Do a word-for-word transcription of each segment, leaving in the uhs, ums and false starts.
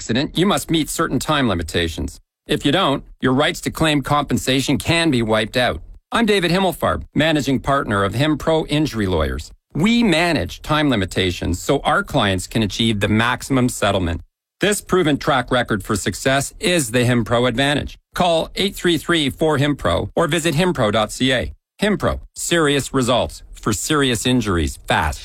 accident, you must meet certain time limitations. If you don't, your rights to claim compensation can be wiped out. I'm David Himmelfarb, managing partner of HimPro Injury Lawyers. We manage time limitations so our clients can achieve the maximum settlement. This proven track record for success is the HimPro advantage. Call eight three three, four, H I M P R O or visit himpro dot c a. HimPro, serious results for serious injuries fast.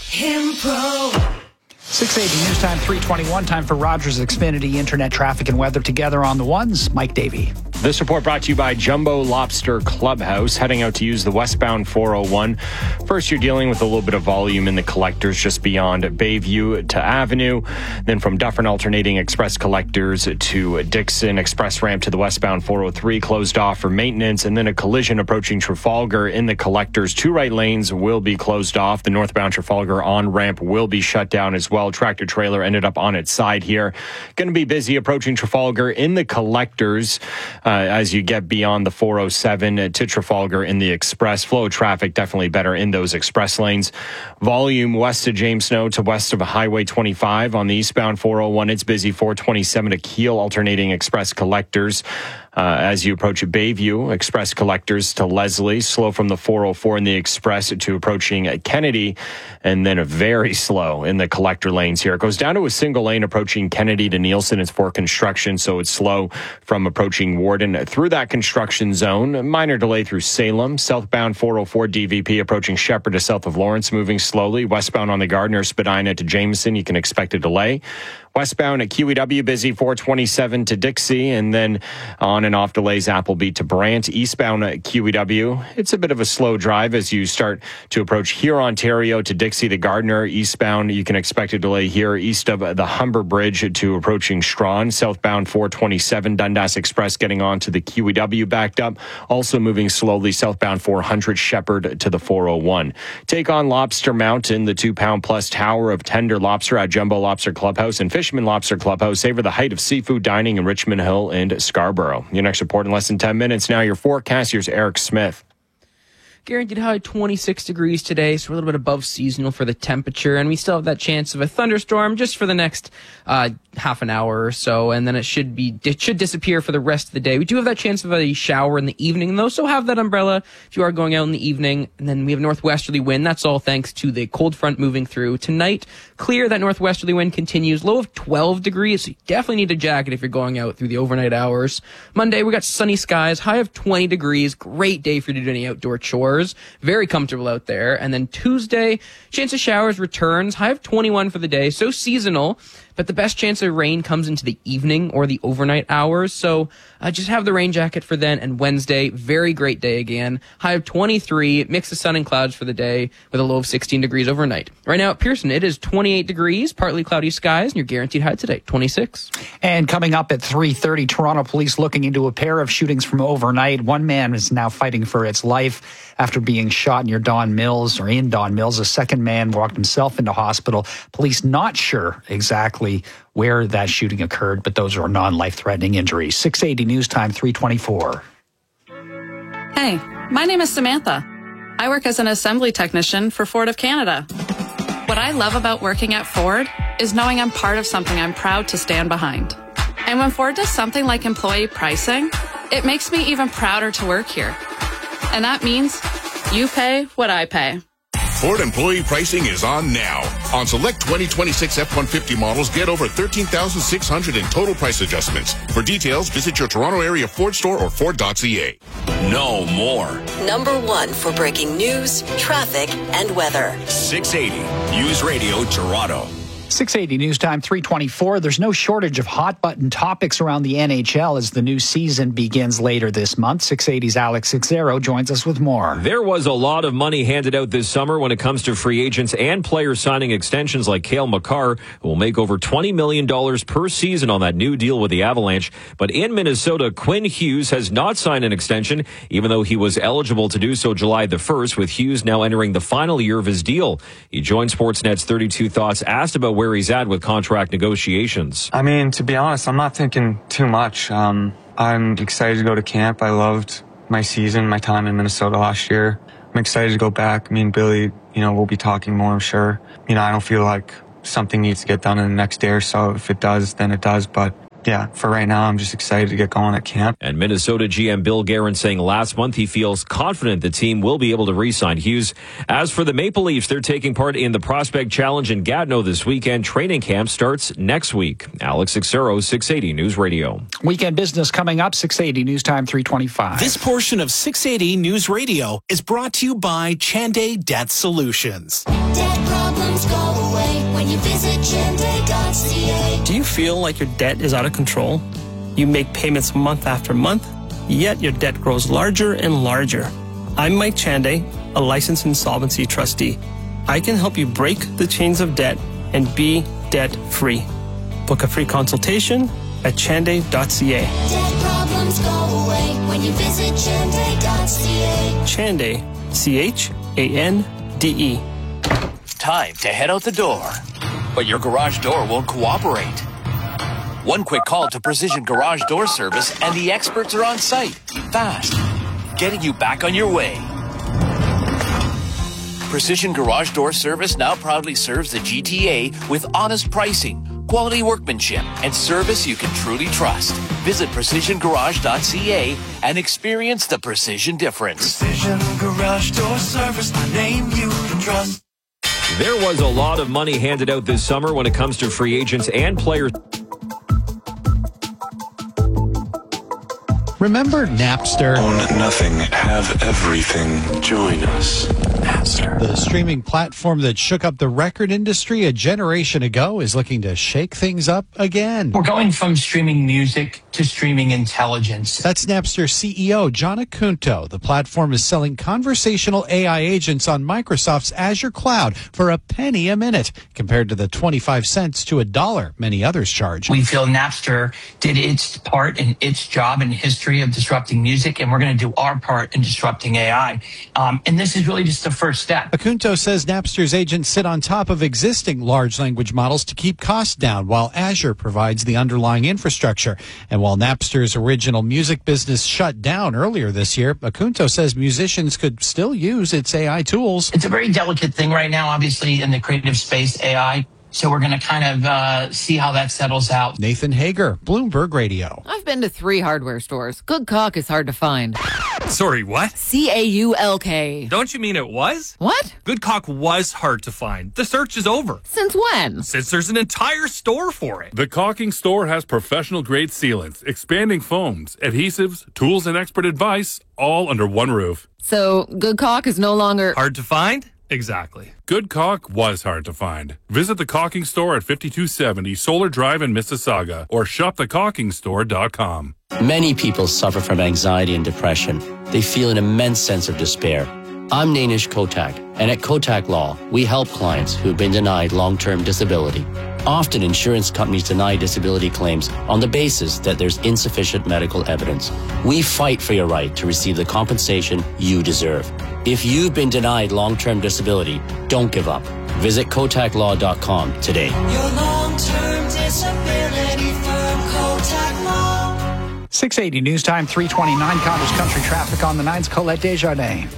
HimPro. six eighty News Time, three twenty-one. Time for Rogers Xfinity Internet Traffic and Weather together on the ones. Mike Davey. This report brought to you by Jumbo Lobster Clubhouse. Heading out to use the westbound four oh one. First, you're dealing with a little bit of volume in the collectors just beyond Bayview to Avenue. Then from Dufferin alternating express collectors to Dixon express ramp to the westbound four oh three closed off for maintenance. And then a collision approaching Trafalgar in the collectors. Two right lanes will be closed off. The northbound Trafalgar on ramp will be shut down as well. Tractor trailer ended up on its side here. Going to be busy approaching Trafalgar in the collectors. Uh, as you get beyond the four oh seven to Trafalgar in the express. Flow of traffic definitely better in those express lanes. Volume west of James Snow to west of Highway twenty-five on the eastbound four oh one. It's busy. four twenty-seven to Kiel alternating express collectors. Uh, as you approach Bayview, express collectors to Leslie, slow from the four oh four in the express to approaching Kennedy, and then a very slow in the collector lanes here. It goes down to a single lane approaching Kennedy to Nielsen. It's for construction, so it's slow from approaching Warden through that construction zone. A minor delay through Salem. Southbound four oh four D V P approaching Shepherd to south of Lawrence, moving slowly. Westbound on the Gardner, Spadina to Jameson, you can expect a delay. Westbound at Q E W, busy four twenty-seven to Dixie, and then on and off delays Appleby to Brant. Eastbound at Q E W, it's a bit of a slow drive as you start to approach here, Ontario to Dixie, the Gardner. Eastbound, you can expect a delay here east of the Humber Bridge to approaching Strawn. Southbound four twenty-seven, Dundas Express getting on to the Q E W backed up. Also moving slowly, southbound four hundred, Shepherd to the four oh one. Take on Lobster Mountain, the two-pound plus tower of tender lobster at Jumbo Lobster Clubhouse and Fisherman Lobster Clubhouse. Savor the height of seafood dining in Richmond Hill and Scarborough. Your next report in less than ten minutes. Now your forecast. Here's Eric Smith. Guaranteed high twenty-six degrees today, so we're a little bit above seasonal for the temperature, and we still have that chance of a thunderstorm just for the next uh, half an hour or so, and then it should be it should disappear for the rest of the day. We do have that chance of a shower in the evening, though, so have that umbrella if you are going out in the evening. And then we have northwesterly wind. That's all thanks to the cold front moving through. Tonight, clear. That northwesterly wind continues. Low of twelve degrees, so you definitely need a jacket if you're going out through the overnight hours. Monday, we got sunny skies, high of twenty degrees. Great day for you to do any outdoor chores. Very comfortable out there. And then Tuesday, chance of showers returns, high of twenty-one for the day. So seasonal, but the best chance of rain comes into the evening or the overnight hours. So uh, just have the rain jacket for then. And Wednesday, very great day again. High of twenty-three, mix of sun and clouds for the day with a low of sixteen degrees overnight. Right now at Pearson, it is twenty-eight degrees, partly cloudy skies, and your guaranteed high today, twenty-six. And coming up at three thirty, Toronto police looking into a pair of shootings from overnight. One man is now fighting for its life after being shot near Don Mills or in Don Mills. A second man walked himself into hospital. Police not sure exactly where that shooting occurred, but those are non-life-threatening injuries. six eighty News Time, three twenty-four. Hey, my name is Samantha. I work as an assembly technician for Ford of Canada. What I love about working at Ford is knowing I'm part of something I'm proud to stand behind. And when Ford does something like employee pricing, it makes me even prouder to work here. And that means you pay what I pay. Ford employee pricing is on now. On select twenty twenty-six F one fifty models, get over thirteen thousand six hundred in total price adjustments. For details, visit your Toronto area Ford store or Ford dot c a. Know more. Number one for breaking news, traffic, and weather. six eighty News Radio Toronto. six eighty News Time, three twenty-four. There's no shortage of hot-button topics around the N H L as the new season begins later this month. six eighty's Alex Sixero joins us with more. There was a lot of money handed out this summer when it comes to free agents and players signing extensions like Cale Makar, who will make over twenty million dollars per season on that new deal with the Avalanche. But in Minnesota, Quinn Hughes has not signed an extension, even though he was eligible to do so July the first, with Hughes now entering the final year of his deal. He joined Sportsnet's thirty-two Thoughts, asked about where he's at with contract negotiations. I mean, to be honest, I'm not thinking too much. Um, I'm excited to go to camp. I loved my season, my time in Minnesota last year. I'm excited to go back. Me and Billy, you know, we'll be talking more, I'm sure. You know, I don't feel like something needs to get done in the next day or so. If it does, then it does. But yeah, for right now, I'm just excited to get going at camp. And Minnesota G M Bill Guerin saying last month he feels confident the team will be able to re-sign Hughes. As for the Maple Leafs, they're taking part in the Prospect Challenge in Gatineau this weekend. Training camp starts next week. Alex Xero, six eighty News Radio. Weekend business coming up, six eighty News Time, three twenty-five. This portion of six eighty News Radio is brought to you by Chanday Debt Solutions. Debt problems go away when you visit chanday dot c a. Do you feel like your debt is out of control? You make payments month after month, yet your debt grows larger and larger. I'm Mike Chanday, a licensed insolvency trustee. I can help you break the chains of debt and be debt-free. Book a free consultation at chanday dot c a. Debt problems go away when you visit chanday dot c a. Chanday, C H A N D E. Time to head out the door, but your garage door won't cooperate. One quick call to Precision Garage Door Service and the experts are on site, fast, getting you back on your way. Precision Garage Door Service now proudly serves the G T A with honest pricing, quality workmanship, and service you can truly trust. Visit precision garage dot c a and experience the precision difference. Precision Garage Door Service, the name you can trust. There was a lot of money handed out this summer when it comes to free agents and players. Remember Napster? Own nothing, have everything. Join us. Napster. The streaming platform that shook up the record industry a generation ago is looking to shake things up again. We're going from streaming music to streaming intelligence. That's Napster C E O John Acunto. The platform is selling conversational A I agents on Microsoft's Azure cloud for a penny a minute, compared to the twenty-five cents to a dollar many others charge. We feel Napster did its part in its job in history of disrupting music, and we're going to do our part in disrupting A I. Um, and this is really just the first step. Acunto says Napster's agents sit on top of existing large language models to keep costs down, while Azure provides the underlying infrastructure. And while Napster's original music business shut down earlier this year, Acunto says musicians could still use its A I tools. It's a very delicate thing right now, obviously, in the creative space, A I. So we're going to kind of uh, see how that settles out. Nathan Hager, Bloomberg Radio. I've been to three hardware stores. Good Caulk is hard to find. Sorry, what? C A U L K. Don't you mean it was? What? Good Caulk was hard to find. The search is over. Since when? Since there's an entire store for it. The Caulking Store has professional-grade sealants, expanding foams, adhesives, tools, and expert advice, all under one roof. So, Good Caulk is no longer... hard to find? Exactly. Good Caulk was hard to find. Visit the Caulking Store at fifty-two seventy Solar Drive in Mississauga or shop the caulking store dot com. Many people suffer from anxiety and depression. They feel an immense sense of despair. I'm Nainish Kotak, and at Kotak Law, we help clients who've been denied long-term disability. Often, insurance companies deny disability claims on the basis that there's insufficient medical evidence. We fight for your right to receive the compensation you deserve. If you've been denied long-term disability, don't give up. Visit kotak law dot com today. Your long-term disability firm, Kotak Law. six eighty News Time, three twenty-nine. Cottage Country traffic on the nines. Colette Desjardins.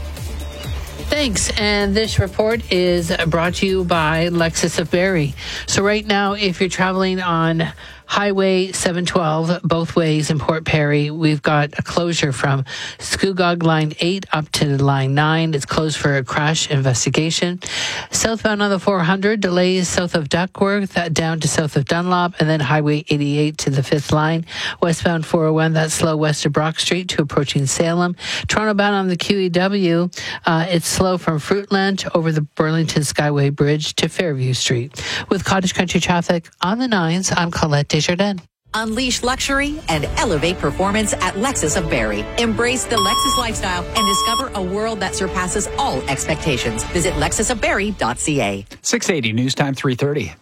Thanks. And this report is brought to you by Lexus of Barrie. So right now, if you're traveling on Highway seven twelve, both ways in Port Perry, we've got a closure from Scugog Line eight up to Line nine. It's closed for a crash investigation. Southbound on the four hundred, delays south of Duckworth, down to south of Dunlop, and then Highway eighty-eight to the fifth line. Westbound four oh one, that's slow west of Brock Street to approaching Salem. Toronto bound on the Q E W, uh, it's slow from Fruitland over the Burlington Skyway Bridge to Fairview Street. With Cottage Country traffic on the nines, I'm Colette Desjardins. Unleash luxury and elevate performance at Lexus of Barrie. Embrace the Lexus lifestyle and discover a world that surpasses all expectations. Visit lexus of barrie dot c a. six eighty News Time, three thirty.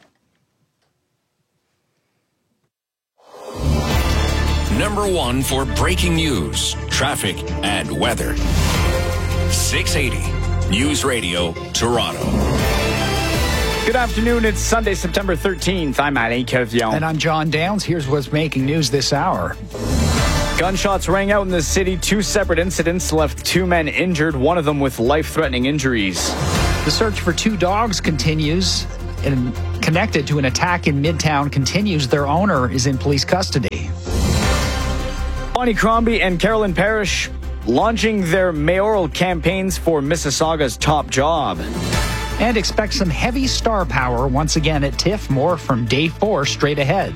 Number one for breaking news, traffic, and weather. six eighty News Radio, Toronto. Good afternoon. It's Sunday, September thirteenth. I'm Alain Cavion. And I'm John Downs. Here's what's making news this hour. Gunshots rang out in the city. Two separate incidents left two men injured, one of them with life-threatening injuries. The search for two dogs continues, and connected to an attack in Midtown continues. Their owner is in police custody. Bonnie Crombie and Carolyn Parrish launching their mayoral campaigns for Mississauga's top job. And expect some heavy star power once again at TIFF. More from day four straight ahead.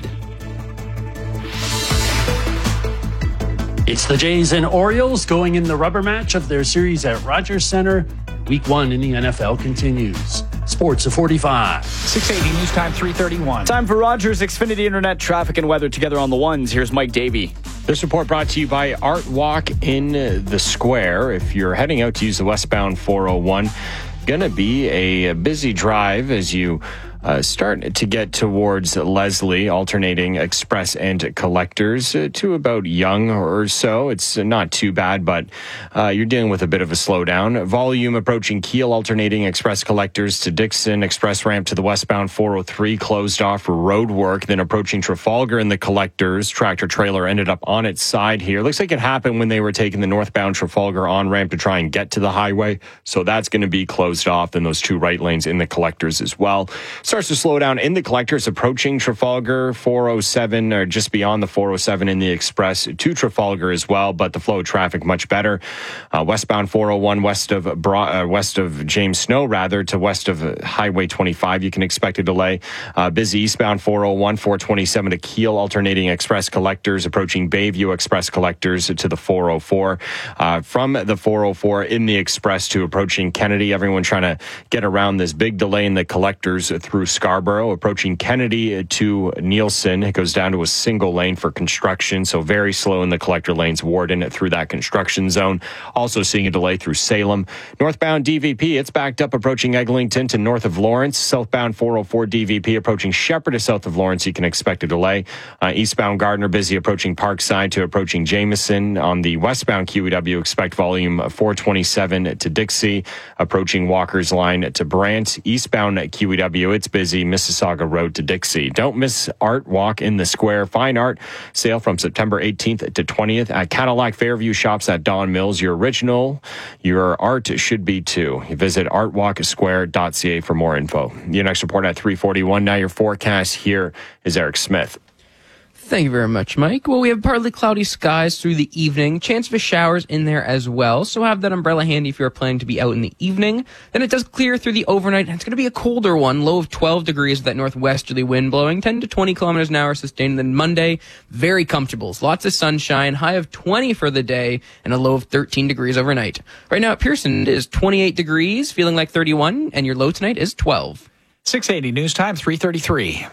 It's the Jays and Orioles going in the rubber match of their series at Rogers Center. Week one in the N F L continues. Sports of forty-five. six eighty News Time three thirty-one. Time for Rogers Xfinity Internet traffic and weather together on the ones. Here's Mike Davey. This report brought to you by Art Walk in the Square. If you're heading out to use the westbound four oh one, going to be a busy drive as you uh, start to get towards Leslie, alternating express and collectors uh, to about Young or so. It's not too bad, but uh, you're dealing with a bit of a slowdown. Volume approaching Kiel, alternating express collectors to Dixon. Express ramp to the westbound four oh three closed off for road work. Then approaching Trafalgar in the collectors. Tractor trailer ended up on its side here. Looks like it happened when they were taking the northbound Trafalgar on ramp to try and get to the highway. So that's going to be closed off. Then those two right lanes in the collectors as well. Starts to slow down in the collectors approaching Trafalgar four oh seven or just beyond the four oh seven in the express to Trafalgar as well. But the flow of traffic much better. Uh, westbound four oh one west of Bra- uh, west of James Snow rather to west of Highway twenty-five. You can expect a delay. Uh, busy eastbound four oh one, four twenty-seven to Kiel, alternating express collectors approaching Bayview express collectors to the four oh four. Uh, from the four oh four in the express to approaching Kennedy. Everyone trying to get around this big delay in the collectors through Scarborough. Approaching Kennedy to Nielsen. It goes down to a single lane for construction, so very slow in the collector lanes. Warden through that construction zone. Also seeing a delay through Salem. Northbound D V P, it's backed up approaching Eglinton to north of Lawrence. Southbound four oh four D V P approaching Shepherd to south of Lawrence. You can expect a delay. Uh, eastbound Gardner busy approaching Parkside to approaching Jameson. On the westbound Q E W, expect volume four twenty-seven to Dixie. Approaching Walker's Line to Brant. Eastbound Q E W, it's busy. Mississauga Road to Dixie. Don't miss Art Walk in the Square. Fine art sale from September eighteenth to twentieth at Cadillac Fairview Shops at Don Mills. Your original, your art should be too. You visit art walk square dot c a for more info. Your next report at three forty-one. Now your forecast here is Eric Smith. Thank you very much, Mike. Well, we have partly cloudy skies through the evening. Chance of showers in there as well. So have that umbrella handy if you're planning to be out in the evening. Then it does clear through the overnight. And it's going to be a colder one. Low of twelve degrees with that northwesterly wind blowing ten to twenty kilometers an hour sustained. And then Monday, very comfortable. Lots of sunshine. High of twenty for the day and a low of thirteen degrees overnight. Right now at Pearson, it is twenty-eight degrees, feeling like thirty-one. And your low tonight is twelve. six eighty News Time three thirty-three.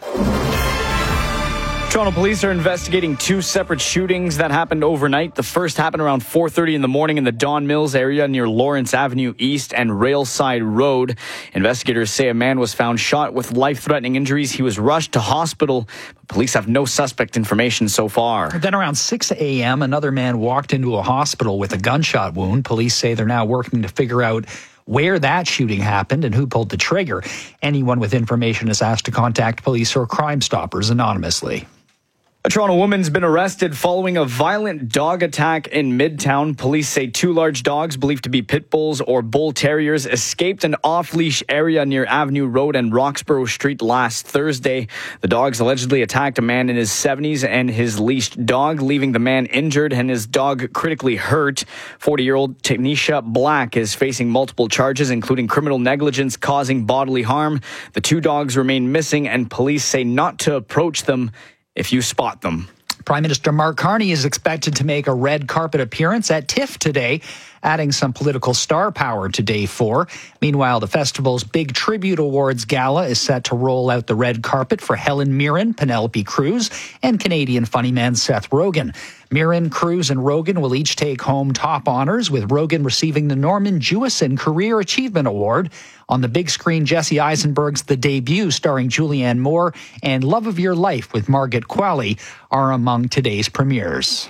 Toronto police are investigating two separate shootings that happened overnight. The first happened around four thirty in the morning in the Don Mills area near Lawrence Avenue East and Railside Road. Investigators say a man was found shot with life-threatening injuries. He was rushed to hospital. Police have no suspect information so far. Then around six a.m., another man walked into a hospital with a gunshot wound. Police say they're now working to figure out where that shooting happened and who pulled the trigger. Anyone with information is asked to contact police or Crime Stoppers anonymously. A Toronto woman's been arrested following a violent dog attack in Midtown. Police say two large dogs believed to be pit bulls or bull terriers escaped an off-leash area near Avenue Road and Roxborough Street last Thursday. The dogs allegedly attacked a man in his seventies and his leashed dog, leaving the man injured and his dog critically hurt. forty-year-old Tanisha Black is facing multiple charges, including criminal negligence causing bodily harm. The two dogs remain missing, and police say not to approach them if you spot them. Prime Minister Mark Carney is expected to make a red carpet appearance at TIFF today, adding some political star power to day four. Meanwhile, the festival's big tribute awards gala is set to roll out the red carpet for Helen Mirren, Penelope Cruz, and Canadian funny man Seth Rogen. Mirren, Cruz, and Rogen will each take home top honors, with Rogen receiving the Norman Jewison Career Achievement Award. On the big screen, Jesse Eisenberg's The Debut, starring Julianne Moore, and Love of Your Life with Margaret Qualley are among today's premieres.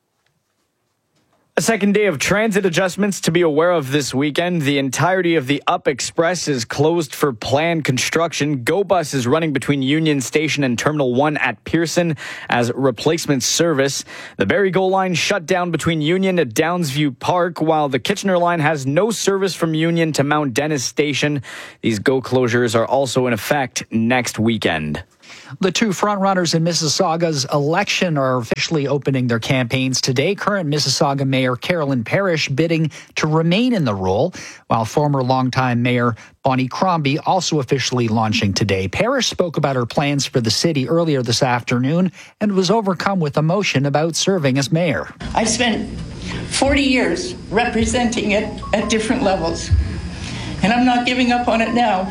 A second day of transit adjustments to be aware of this weekend. The entirety of the Up Express is closed for planned construction. Go Bus is running between Union Station and Terminal one at Pearson as replacement service. The Barrie Go line shut down between Union and Downsview Park, while the Kitchener line has no service from Union to Mount Dennis Station. These Go closures are also in effect next weekend. The two frontrunners in Mississauga's election are officially opening their campaigns today. Current Mississauga Mayor Carolyn Parrish bidding to remain in the role, while former longtime Mayor Bonnie Crombie also officially launching today. Parrish spoke about her plans for the city earlier this afternoon and was overcome with emotion about serving as mayor. I've spent forty years representing it at different levels, and I'm not giving up on it now.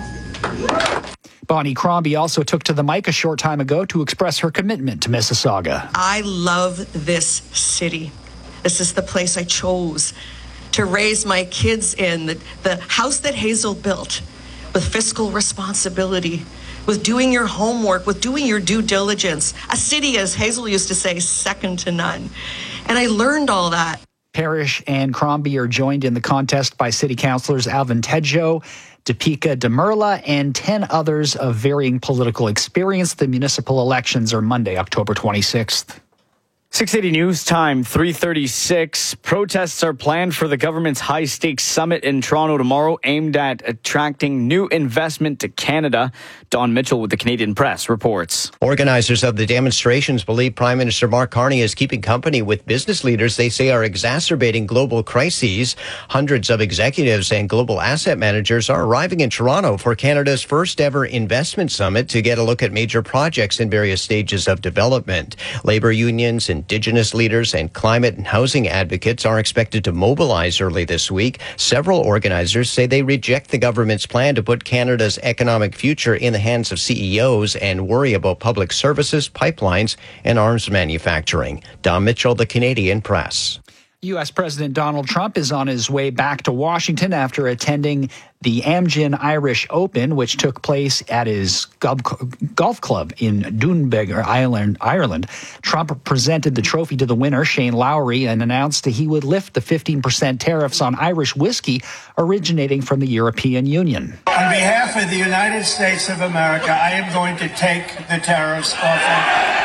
Bonnie Crombie also took to the mic a short time ago to express her commitment to Mississauga. I love this city. This is the place I chose to raise my kids in, the, the house that Hazel built with fiscal responsibility, with doing your homework, with doing your due diligence. A city, as Hazel used to say, second to none. And I learned all that. Parrish and Crombie are joined in the contest by city councillors Alvin Tedjo, Deepika Demirla, and ten others of varying political experience. The municipal elections are Monday, October twenty-sixth. six eighty News Time, three thirty-six. Protests are planned for the government's high-stakes summit in Toronto tomorrow, aimed at attracting new investment to Canada. Don Mitchell with the Canadian Press reports. Organizers of the demonstrations believe Prime Minister Mark Carney is keeping company with business leaders they say are exacerbating global crises. Hundreds of executives and global asset managers are arriving in Toronto for Canada's first ever investment summit to get a look at major projects in various stages of development. Labor unions, Indigenous leaders, and climate and housing advocates are expected to mobilize early this week. Several organizers say they reject the government's plan to put Canada's economic future in the hands of C E Os and worry about public services, pipelines, and arms manufacturing. Don Mitchell, the Canadian Press. U S President Donald Trump is on his way back to Washington after attending the Amgen Irish Open, which took place at his golf club in Doonbeg, Ireland. Ireland. Trump presented the trophy to the winner, Shane Lowry, and announced that he would lift the fifteen percent tariffs on Irish whiskey originating from the European Union. On behalf of the United States of America, I am going to take the tariffs off.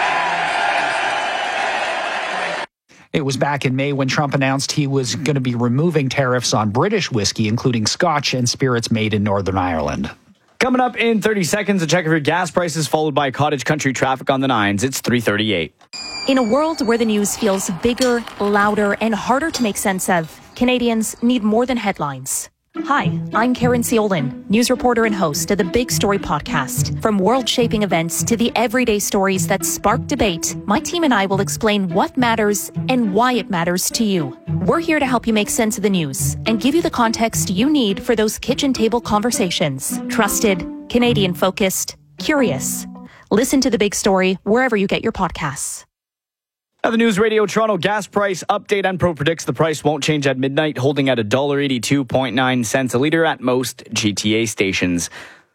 It was back in May when Trump announced he was going to be removing tariffs on British whiskey, including Scotch and spirits made in Northern Ireland. Coming up in thirty seconds, a check of your gas prices, followed by cottage country traffic on the nines. It's three thirty-eight. In a world where the news feels bigger, louder, and harder to make sense of, Canadians need more than headlines. Hi, I'm Karen Ciolin, news reporter and host of the Big Story podcast. From world-shaping events to the everyday stories that spark debate, my team and I will explain what matters and why it matters to you. We're here to help you make sense of the news and give you the context you need for those kitchen table conversations. Trusted, Canadian-focused, curious. Listen to The Big Story wherever you get your podcasts. Now the News Radio Toronto gas price update. Enpro predicts the price won't change at midnight, holding at one dollar eighty-two point nine cents a litre at most G T A stations.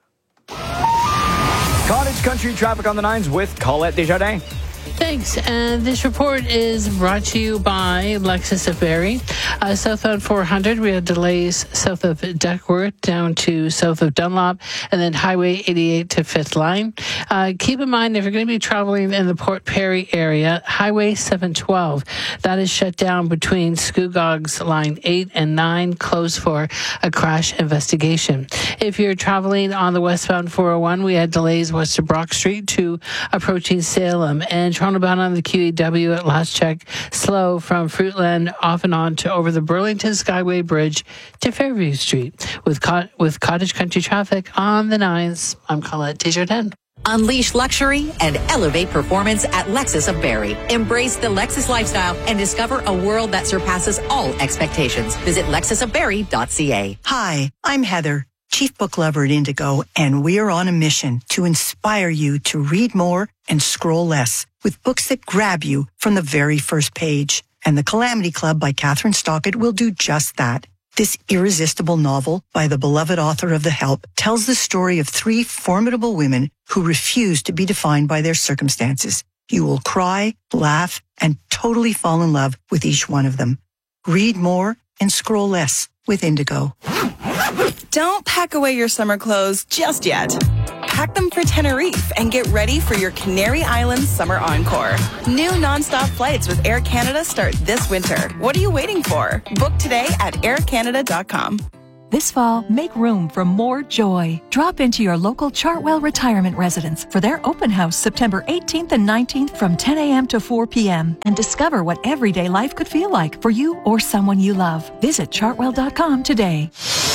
Cottage country traffic on the nines with Colette Desjardins. Thanks. And this report is brought to you by Lexus of Barrie. Uh, southbound four hundred, we had delays south of Duckworth down to south of Dunlop, and then Highway eighty-eight to Fifth Line. Uh, keep in mind, if you're going to be traveling in the Port Perry area, Highway seven twelve, that is shut down between Scugog's Line eight and nine, closed for a crash investigation. If you're traveling on the westbound four oh one, we had delays west of Brock Street to approaching Salem, and Toronto bound on the Q E W at last check, slow from Fruitland off and on to over the Burlington Skyway Bridge to Fairview Street. With co- with cottage country traffic on the nines, I'm Colette Desjardins. Unleash luxury and elevate performance at Lexus of Barrie. Embrace the Lexus lifestyle and discover a world that surpasses all expectations. Visit lexus of barrie dot c a. Hi, I'm Heather, Chief Book Lover at Indigo, and we're on a mission to inspire you to read more and scroll less with books that grab you from the very first page. And The Calamity Club by Catherine Stockett will do just that. This irresistible novel by the beloved author of The Help tells the story of three formidable women who refuse to be defined by their circumstances. You will cry, laugh, and totally fall in love with each one of them. Read more and scroll less with Indigo. Don't pack away your summer clothes just yet. Pack them for Tenerife and get ready for your Canary Islands summer encore. New nonstop flights with Air Canada start this winter. What are you waiting for? Book today at air canada dot com. This fall, make room for more joy. Drop into your local Chartwell Retirement Residence for their open house September eighteenth and nineteenth from ten a.m. to four p.m. and discover what everyday life could feel like for you or someone you love. Visit chartwell dot com today.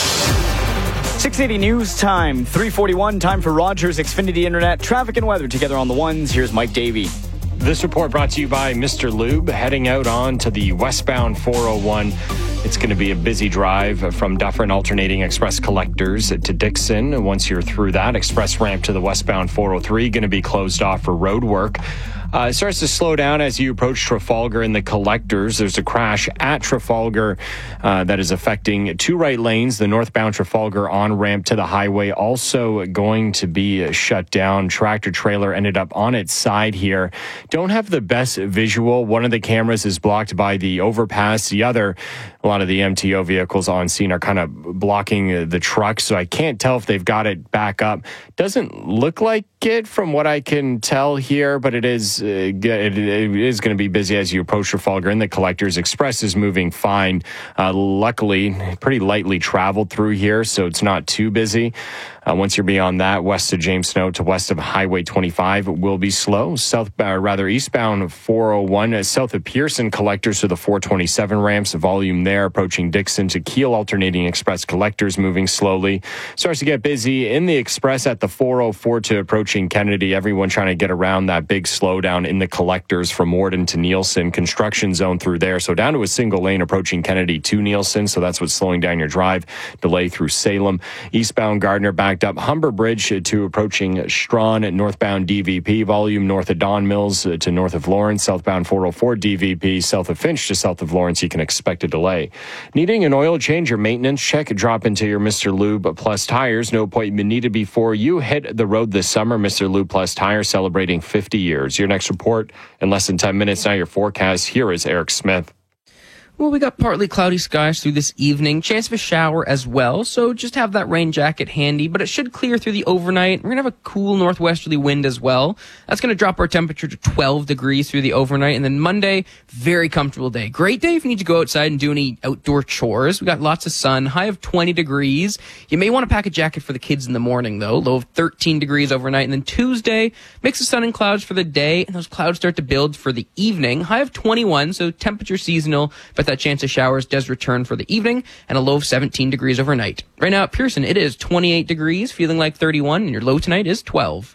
six eighty News Time, three forty-one, time for Rogers Xfinity Internet. Traffic and weather together on the ones. Here's Mike Davey. This report brought to you by Mister Lube. Heading out on to the westbound four oh one. It's going to be a busy drive from Dufferin alternating express collectors to Dixon. Once you're through that, express ramp to the westbound four oh three going to be closed off for road work. Uh, it starts to slow down as you approach Trafalgar and the collectors. There's a crash at Trafalgar uh, that is affecting two right lanes. The northbound Trafalgar on-ramp to the highway also going to be shut down. Tractor trailer ended up on its side here. Don't have the best visual. One of the cameras is blocked by the overpass. The other, a lot of the M T O vehicles on scene are kind of blocking the truck, so I can't tell if they've got it back up. Doesn't look like it from what I can tell here, but it is uh, it, it is going to be busy as you approach Trafalgar, and the Collectors Express is moving fine. Uh, luckily, pretty lightly traveled through here, so it's not too busy. Uh, once you're beyond that, west of James Snow to west of Highway twenty-five will be slow. South, uh, rather eastbound four oh one, uh, south of Pearson Collectors to the four twenty-seven ramps. Volume there approaching Dixon to Kiel alternating express Collectors moving slowly. Starts to get busy in the express at the four oh four to approaching Kennedy. Everyone trying to get around that big slowdown in the Collectors from Morden to Nielsen. Construction zone through there. So down to a single lane approaching Kennedy to Nielsen. So that's what's slowing down your drive. Delay through Salem. Eastbound Gardner back up Humber Bridge to approaching Strawn, northbound D V P, volume north of Don Mills to north of Lawrence, southbound four oh four D V P, south of Finch to south of Lawrence, you can expect a delay. Needing an oil change or maintenance check, drop into your Mister Lube Plus Tires. No appointment needed before you hit the road this summer. Mister Lube Plus Tires celebrating fifty years. Your next report in less than ten minutes. Now your forecast. Here is Eric Smith. Well, we got partly cloudy skies through this evening. Chance of a shower as well, so just have that rain jacket handy, but it should clear through the overnight. We're going to have a cool northwesterly wind as well. That's going to drop our temperature to twelve degrees through the overnight, and then Monday, very comfortable day. Great day if you need to go outside and do any outdoor chores. We got lots of sun, high of twenty degrees. You may want to pack a jacket for the kids in the morning, though. Low of thirteen degrees overnight, and then Tuesday, mix of sun and clouds for the day, and those clouds start to build for the evening. High of twenty-one, so temperature seasonal, but that chance of showers does return for the evening, and a low of seventeen degrees overnight. Right now at Pearson, it is twenty-eight degrees, feeling like thirty-one, and your low tonight is twelve.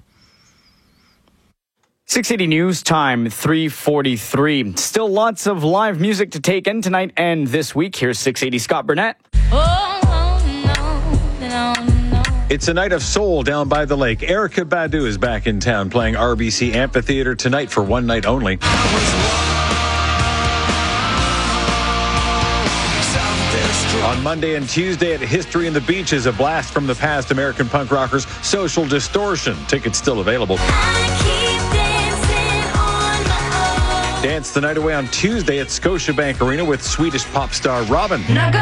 six eighty News Time, three forty-three. Still lots of live music to take in tonight and this week. Here's six eighty Scott Burnett. It's a night of soul down by the lake. Erykah Badu is back in town playing R B C Amphitheater tonight for one night only. On Monday and Tuesday at History in the Beaches, a blast from the past, American punk rockers Social Distortion. Tickets still available. Dance the night away on Tuesday at Scotiabank Arena with Swedish pop star Robin.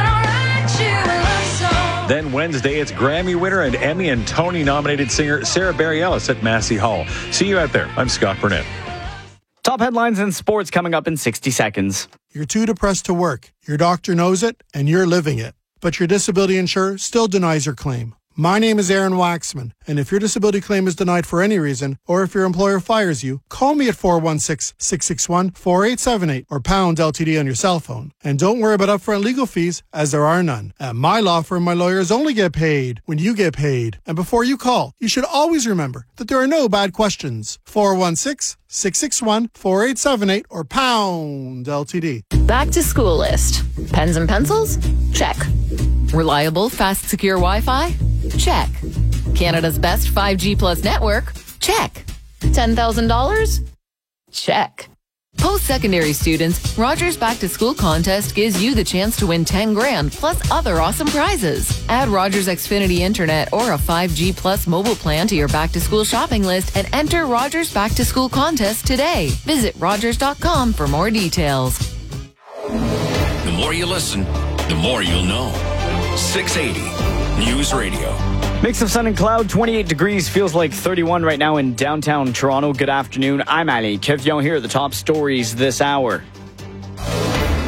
Then Wednesday, it's Grammy winner and Emmy and Tony nominated singer Sarah Bareilles at Massey Hall. See you out there. I'm Scott Burnett. Top headlines in sports coming up in sixty seconds. You're too depressed to work. Your doctor knows it, and you're living it. But your disability insurer still denies your claim. My name is Aaron Waxman, and if your disability claim is denied for any reason, or if your employer fires you, call me at four one six, six six one, four eight seven eight or pound L T D on your cell phone. And don't worry about upfront legal fees, as there are none. At my law firm, my lawyers only get paid when you get paid. And before you call, you should always remember that there are no bad questions. four one six, six six one, four eight seven eight or pound L T D. Back to school list. Pens and pencils? Check. Reliable, fast, secure Wi-Fi? Check. Canada's best five G plus network? Check. ten thousand dollars? Check. Post-secondary students, Rogers Back to School contest gives you the chance to win ten grand plus other awesome prizes. Add Rogers Xfinity Internet or a five G plus mobile plan to your Back to School shopping list and enter Rogers Back to School contest today. Visit rogers dot com for more details. The more you listen, the more you'll know. six eighty News Radio. Mix of sun and cloud, twenty-eight degrees, feels like thirty-one right now in downtown Toronto. Good afternoon. I'm Ali Kevion. Here are the top stories this hour.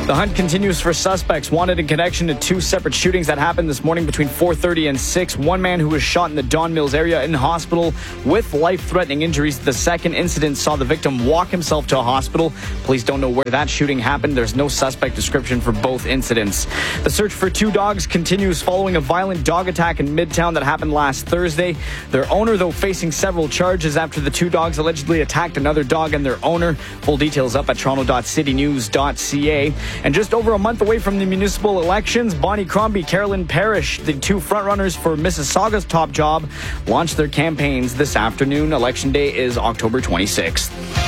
The hunt continues for suspects wanted in connection to two separate shootings that happened this morning between four thirty and six. One man who was shot in the Don Mills area in hospital with life-threatening injuries. The second incident saw the victim walk himself to a hospital. Police don't know where that shooting happened. There's no suspect description for both incidents. The search for two dogs continues following a violent dog attack in Midtown that happened last Thursday. Their owner, though, facing several charges after the two dogs allegedly attacked another dog and their owner. Full details up at toronto dot city news dot c a. And just over a month away from the municipal elections, Bonnie Crombie, Carolyn Parrish, the two frontrunners for Mississauga's top job, launched their campaigns this afternoon. Election day is October twenty-sixth.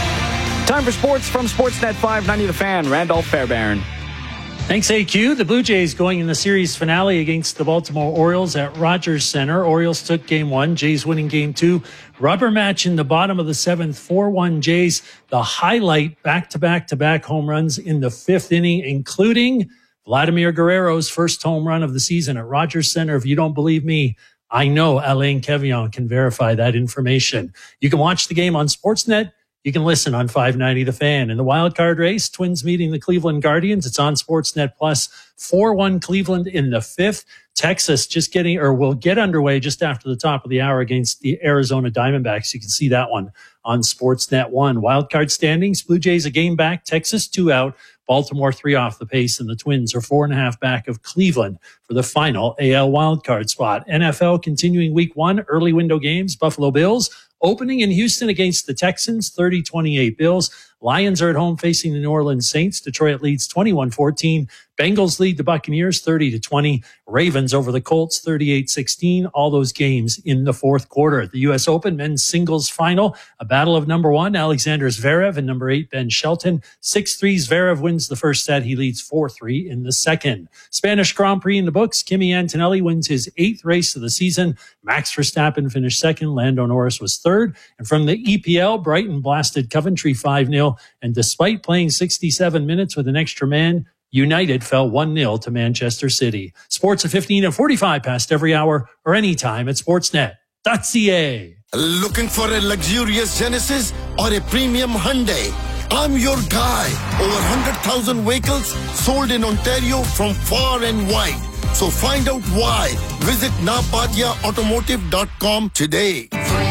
Time for sports from Sportsnet five ninety The Fan. Randolph Fairbairn. Thanks, A Q. The Blue Jays going in the series finale against the Baltimore Orioles at Rogers Center. Orioles took game one, Jays winning game two. Rubber match in the bottom of the seventh, four one Jays. The highlight, back-to-back-to-back home runs in the fifth inning, including Vladimir Guerrero's first home run of the season at Rogers Center. If you don't believe me, I know Alain Quevillon can verify that information. You can watch the game on Sportsnet. You can listen on five ninety The Fan. In the wild card race, Twins meeting the Cleveland Guardians. It's on Sportsnet Plus. four one Cleveland in the fifth. Texas just getting, or will get underway just after the top of the hour against the Arizona Diamondbacks. You can see that one on Sportsnet one. Wild card standings, Blue Jays a game back, Texas two out, Baltimore three off the pace, and the Twins are four and a half back of Cleveland for the final A L wildcard spot. N F L continuing week one, early window games, Buffalo Bills opening in Houston against the Texans, thirty twenty-eight Bills. Lions are at home facing the New Orleans Saints. Detroit leads twenty-one fourteen. Bengals lead the Buccaneers thirty to twenty. Ravens over the Colts thirty-eight sixteen. All those games in the fourth quarter. The U S Open men's singles final, a battle of number one, Alexander Zverev, and number eight, Ben Shelton. six three, Zverev wins the first set. He leads four three in the second. Spanish Grand Prix in the books. Kimi Antonelli wins his eighth race of the season. Max Verstappen finished second. Lando Norris was third. And from the E P L, Brighton blasted Coventry five nil. And despite playing sixty-seven minutes with an extra man, United fell one nil to Manchester City. Sports at fifteen and forty-five past every hour or anytime at sportsnet dot c a. Looking for a luxurious Genesis or a premium Hyundai? I'm your guy. Over one hundred thousand vehicles sold in Ontario from far and wide. So find out why. Visit napadia automotive dot com today.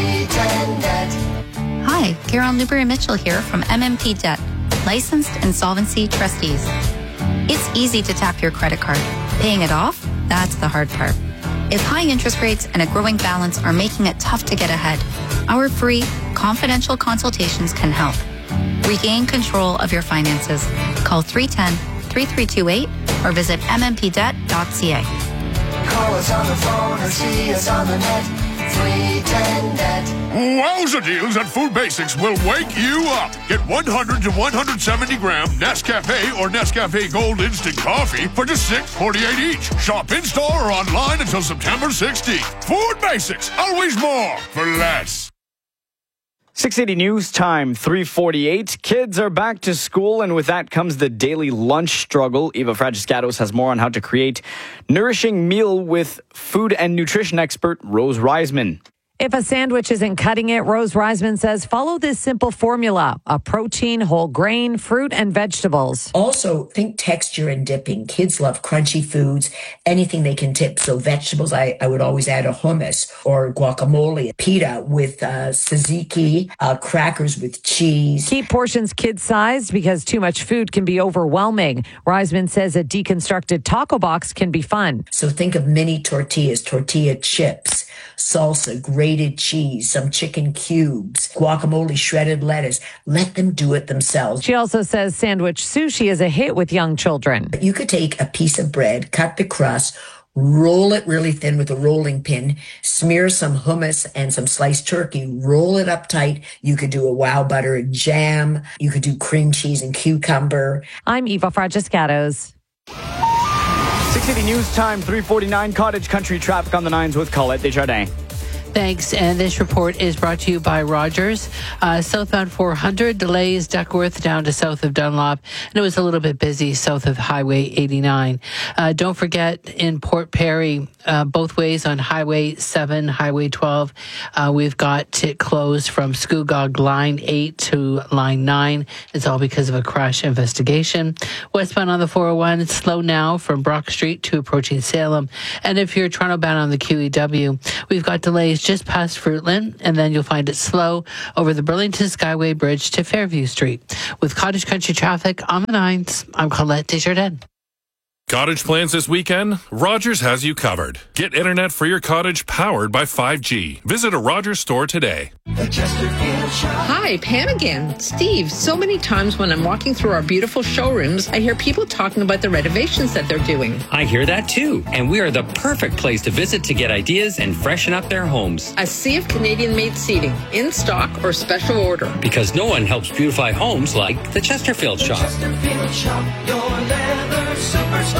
Hi, Carol Newberry-Mitchell here from M M P Debt, licensed insolvency trustees. It's easy to tap your credit card. Paying it off, that's the hard part. If high interest rates and a growing balance are making it tough to get ahead, our free, confidential consultations can help. Regain control of your finances. Call three one zero, three three two eight or visit m m p debt dot c a. Call us on the phone or see us on the net. three ten net. Wowza deals at Food Basics will wake you up. Get one hundred to one hundred seventy gram Nescafe or Nescafe Gold Instant Coffee for just six forty-eight each. Shop in-store or online until September sixteenth. Food Basics, always more for less. six eighty News Time, three forty-eight. Kids are back to school, and with that comes the daily lunch struggle. Eva Fragiscatos has more on how to create nourishing meal with food and nutrition expert Rose Reisman. If a sandwich isn't cutting it, Rose Reisman says follow this simple formula: a protein, whole grain, fruit, and vegetables. Also, think texture and dipping. Kids love crunchy foods, anything they can dip. So vegetables, I, I would always add a hummus or guacamole, pita with uh, tzatziki, uh, crackers with cheese. Keep portions kid-sized because too much food can be overwhelming. Reisman says a deconstructed taco box can be fun. So think of mini tortillas, tortilla chips, salsa, grated cheese, some chicken cubes, guacamole, shredded lettuce. Let them do it themselves. She also says sandwich sushi is a hit with young children. You could take a piece of bread, cut the crust, roll it really thin with a rolling pin, smear some hummus and some sliced turkey, roll it up tight. You could do a wow butter and jam. You could do cream cheese and cucumber. I'm Eva Fragiscatos. six eighty News Time, three forty-nine. Cottage Country traffic on the nines with Colette Desjardins. Thanks. And this report is brought to you by Rogers. Uh, southbound four hundred delays Duckworth down to south of Dunlop. And it was a little bit busy south of Highway eighty-nine. Uh, don't forget in Port Perry, uh, both ways on Highway seven, Highway twelve, uh, we've got it closed from Scugog Line eight to Line nine. It's all because of a crash investigation. Westbound on the four oh one, it's slow now from Brock Street to approaching Salem. And if you're Toronto bound on the Q E W, we've got delays just past Fruitland, and then you'll find it slow over the Burlington Skyway Bridge to Fairview Street. With Cottage Country traffic on the nines, I'm Colette Desjardins. Cottage plans this weekend? Rogers has you covered. Get internet for your cottage powered by five G. Visit a Rogers store today. Hi, Pam again. Steve, so many times when I'm walking through our beautiful showrooms, I hear people talking about the renovations that they're doing. I hear that too, and we are the perfect place to visit to get ideas and freshen up their homes. A sea of Canadian-made seating, in stock or special order. Because no one helps beautify homes like the Chesterfield Shop. Chesterfield Shop, your leather superstar.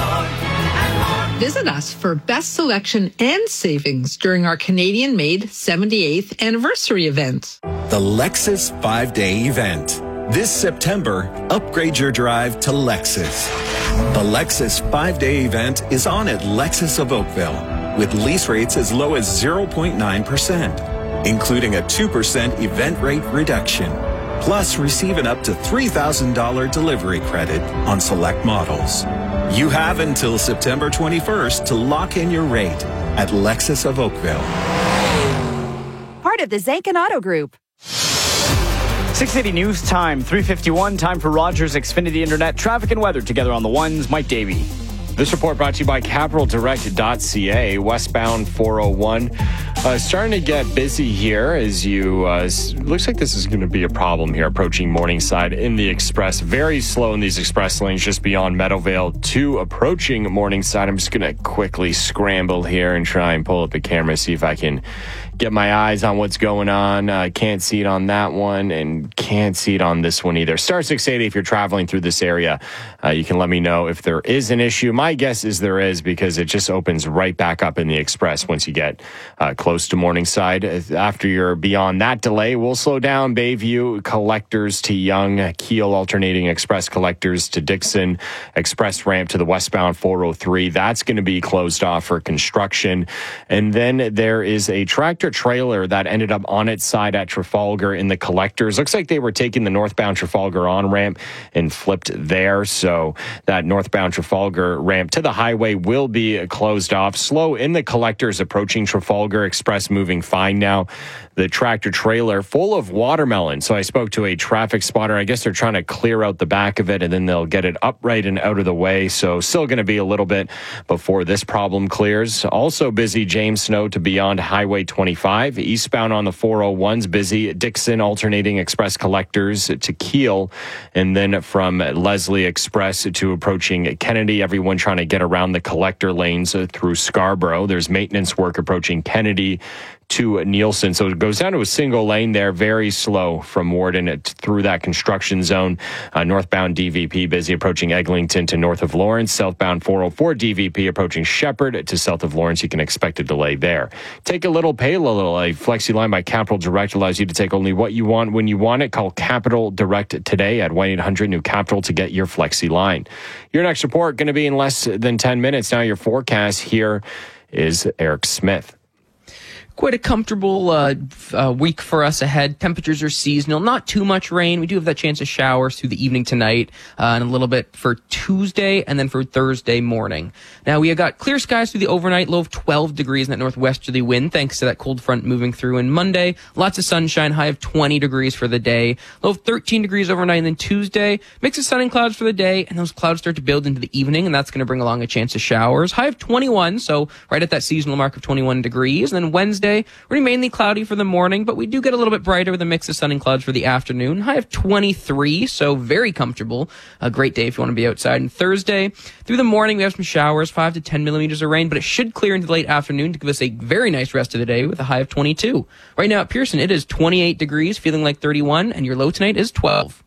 Visit us for best selection and savings during our Canadian-made seventy-eighth anniversary event. The Lexus five-day event. This September, upgrade your drive to Lexus. The Lexus five-day event is on at Lexus of Oakville with lease rates as low as zero point nine percent, including a two percent event rate reduction. Plus, receive an up to three thousand dollars delivery credit on select models. You have until September twenty-first to lock in your rate at Lexus of Oakville. Part of the Zankin Auto Group. six eighty News Time, three fifty-one, time for Rogers Xfinity Internet traffic and weather together on the ones. Mike Davey. This report brought to you by capital direct dot c a. Westbound four oh one. Uh, starting to get busy here as you, uh, looks like this is going to be a problem here approaching Morningside in the express. Very slow in these express lanes just beyond Meadowvale to approaching Morningside. I'm just going to quickly scramble here and try and pull up the camera, see if I can get my eyes on what's going on. Uh, can't see it on that one and can't see it on this one either. Star six eighty if you're traveling through this area. Uh, you can let me know if there is an issue. My guess is there is because it just opens right back up in the express once you get uh, close to Morningside. After you're beyond that delay, we'll slow down. Bayview collectors to Young, Keel alternating express collectors to Dixon, express ramp to the westbound four oh three. That's going to be closed off for construction. And then there is a tractor trailer that ended up on its side at Trafalgar in the collectors. Looks like they were taking the northbound Trafalgar on ramp and flipped there. So that northbound Trafalgar ramp to the highway will be closed off. Slow in the collectors approaching Trafalgar. Express moving fine now. The tractor trailer full of watermelon. So I spoke to a traffic spotter. I guess they're trying to clear out the back of it and then they'll get it upright and out of the way. So still going to be a little bit before this problem clears. Also busy James Snow to beyond Highway twenty-five. Eastbound on the four oh ones busy. Dixon alternating express collectors to Keel. And then from Leslie Express to approaching Kennedy. Everyone trying to get around the collector lanes through Scarborough. There's maintenance work approaching Kennedy to Nielsen. So it goes down to a single lane there, very slow from Warden through that construction zone. Uh, northbound D V P busy approaching Eglinton to north of Lawrence. Southbound four oh four D V P approaching Shepherd to south of Lawrence. You can expect a delay there. Take a little, pay a little. A Flexi line by Capital Direct allows you to take only what you want when you want it. Call Capital Direct today at one eight hundred new capital to get your Flexi line. Your next report going to be in less than ten minutes. Now your forecast here is Eric Smith. Quite a comfortable uh, uh, week for us ahead. Temperatures are seasonal. Not too much rain. We do have that chance of showers through the evening tonight uh, and a little bit for Tuesday and then for Thursday morning. Now, we have got clear skies through the overnight, low of twelve degrees in that northwesterly wind thanks to that cold front moving through. And Monday, lots of sunshine, high of twenty degrees for the day, low of thirteen degrees overnight. And then Tuesday, mix of sun and clouds for the day, and those clouds start to build into the evening, and that's going to bring along a chance of showers. High of twenty-one, so right at that seasonal mark of twenty-one degrees. And then Wednesday, we're mainly cloudy for the morning, but we do get a little bit brighter with a mix of sun and clouds for the afternoon. High of twenty-three, so very comfortable. A great day if you want to be outside. And Thursday, through the morning, we have some showers, five to ten millimeters of rain, but it should clear into the late afternoon to give us a very nice rest of the day with a high of twenty-two. Right now at Pearson, it is twenty-eight degrees, feeling like thirty-one, and your low tonight is twelve.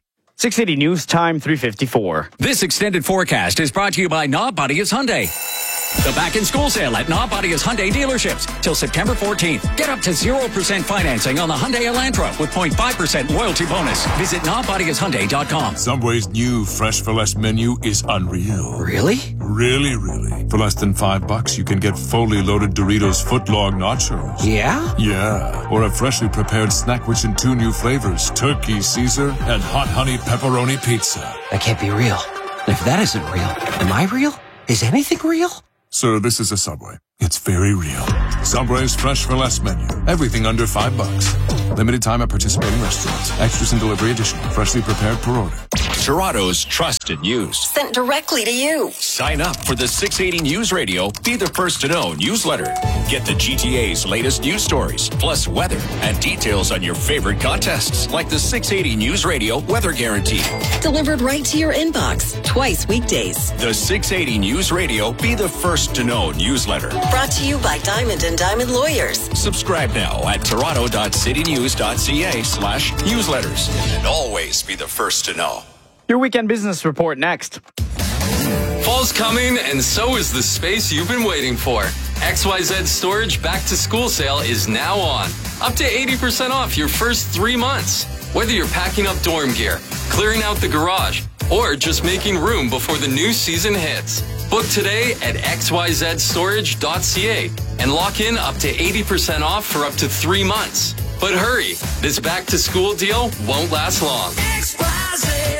six eighty News Time, three fifty-four. This extended forecast is brought to you by Knob Buddy is Hyundai. The back-in-school sale at Nobodia's Hyundai dealerships till September fourteenth. Get up to zero percent financing on the Hyundai Elantra with zero point five percent loyalty bonus. Visit Nobodias Hyundai dot com. Subway's new Fresh for Less menu is unreal. Really? Really, really. For less than five bucks, you can get fully loaded Doritos footlong nachos. Yeah? Yeah. Or a freshly prepared snack rich in two new flavors, turkey Caesar and hot honey pepperoni pizza. That can't be real. If that isn't real, am I real? Is anything real? Sir, this is a Subway. It's very real. Subway's Fresh for Less menu. Everything under five bucks. Limited time at participating restaurants. Extras and delivery additional. Freshly prepared per order. Toronto's trusted news. Sent directly to you. Sign up for the six eighty News Radio Be the First to Know newsletter. Get the G T A's latest news stories, plus weather and details on your favorite contests, like the six eighty News Radio Weather Guarantee. Delivered right to your inbox, twice weekdays. The six eighty News Radio Be the First to Know newsletter. Brought to you by Diamond and Diamond Lawyers. Subscribe now at toronto.citynews.ca slash newsletters. And always be the first to know. Your weekend business report next. Fall's coming, and so is the space you've been waiting for. X Y Z Storage Back to School Sale is now on. Up to eighty percent off your first three months. Whether you're packing up dorm gear, clearing out the garage, or just making room before the new season hits. Book today at x y z storage dot c a and lock in up to eighty percent off for up to three months. But hurry, this back to school deal won't last long. X Y Z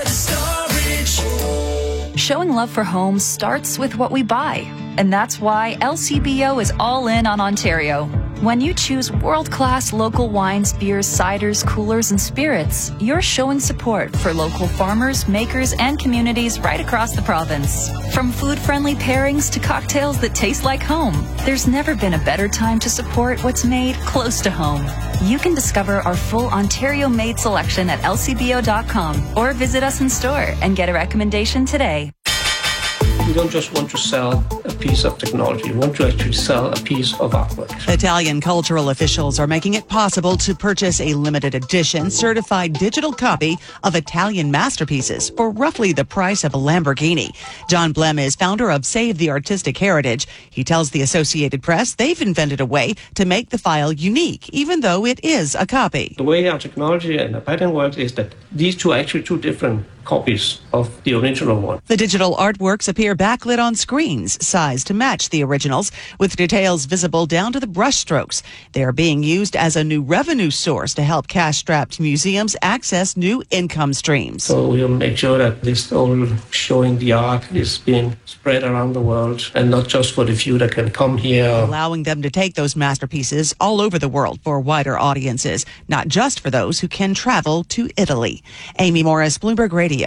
Storage. Showing love for homes starts with what we buy. And that's why L C B O is all in on Ontario. When you choose world-class local wines, beers, ciders, coolers, and spirits, you're showing support for local farmers, makers, and communities right across the province. From food-friendly pairings to cocktails that taste like home, there's never been a better time to support what's made close to home. You can discover our full Ontario-made selection at L C B O dot com or visit us in store and get a recommendation today. We don't just want to sell a piece of technology. We want to actually sell a piece of artwork. Italian cultural officials are making it possible to purchase a limited edition certified digital copy of Italian masterpieces for roughly the price of a Lamborghini. John Blem is founder of Save the Artistic Heritage. He tells the Associated Press they've invented a way to make the file unique, even though it is a copy. The way our technology and the pattern works is that these two are actually two different copies of the original one. The digital artworks appear backlit on screens, sized to match the originals, with details visible down to the brushstrokes. They are being used as a new revenue source to help cash-strapped museums access new income streams. So we'll make sure that this whole showing the art is being spread around the world, and not just for the few that can come here. Allowing them to take those masterpieces all over the world for wider audiences, not just for those who can travel to Italy. Amy Morris, Bloomberg Radio.